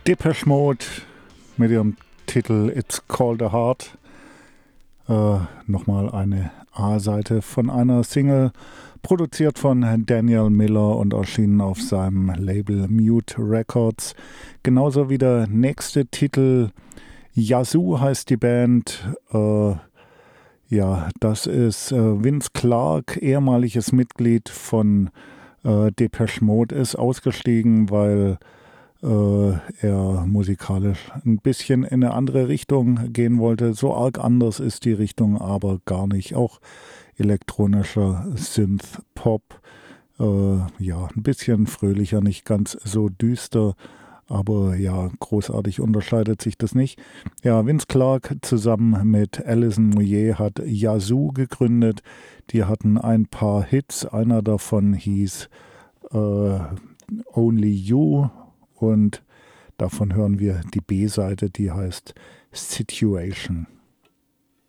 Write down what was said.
Depeche Mode mit ihrem Titel It's Called a Heart. Nochmal eine A-Seite von einer Single, produziert von Daniel Miller und erschienen auf seinem Label Mute Records. Genauso wie der nächste Titel, Yazoo heißt die Band. Ja, das ist Vince Clarke, ehemaliges Mitglied von Depeche Mode, ist ausgestiegen, weil er musikalisch ein bisschen in eine andere Richtung gehen wollte. So arg anders ist die Richtung aber gar nicht. Auch elektronischer Synth-Pop. Ja, ein bisschen fröhlicher, nicht ganz so düster. Aber ja, großartig unterscheidet sich das nicht. Ja, Vince Clarke zusammen mit Alison Moyet hat Yazoo gegründet. Die hatten ein paar Hits. Einer davon hieß Only You. Und davon hören wir die B-Seite, die heißt Situation.